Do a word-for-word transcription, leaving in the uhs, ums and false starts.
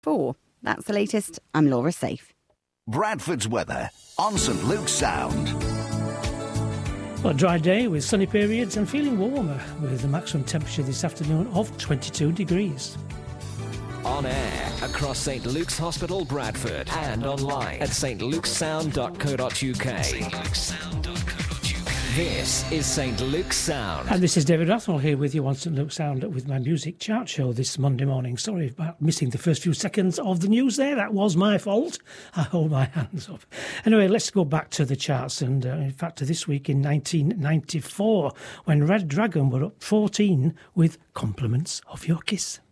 four. That's the latest. I'm Laura Safe. Bradford's weather on St Luke's Sound. Well, a dry day with sunny periods and feeling warmer with the maximum temperature this afternoon of twenty-two degrees. On air across St Luke's Hospital, Bradford, and online at st lukes sound dot co dot uk. st lukes sound dot co dot uk. This is St Luke's Sound. And this is David Rathwell here with you on St Luke's Sound with my music chart show this Monday morning. Sorry about missing the first few seconds of the news there. That was my fault. I hold my hands up. Anyway, let's go back to the charts. And uh, in fact, to this week in nineteen ninety-four, when Red Dragon were up fourteen with Compliments of Your Kiss.